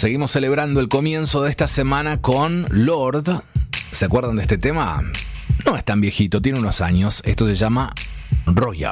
Seguimos celebrando el comienzo de esta semana con Lorde. ¿Se acuerdan de este tema? No es tan viejito, tiene unos años. Esto se llama Royal.